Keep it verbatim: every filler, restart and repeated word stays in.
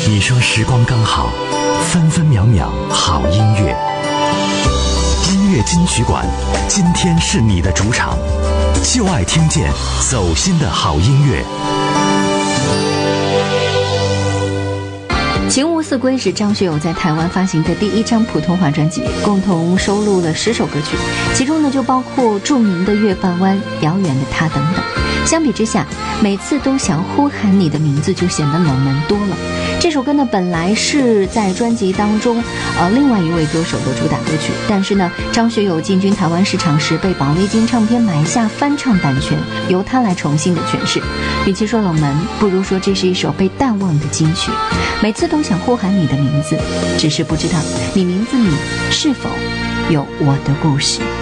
你说时光刚好，分分秒秒好音乐。音乐金曲馆，今天是你的主场，就爱听见走心的好音乐。 情无似归是张学友在台湾发行的第一张普通话专辑，共同收录了十首歌曲，其中呢就包括著名的《月半湾》、《遥远的他》等等。相比之下，每次都想呼喊你的名字就显得冷门多了。这首歌呢本来是在专辑当中呃另外一位歌手的主打歌曲，但是呢张学友进军台湾市场时被宝丽金唱片买下翻唱版权，由他来重新的诠释。与其说冷门，不如说这是一首被淡忘的金曲。每次都想呼喊你的名字，只是不知道你名字里是否有我的故事。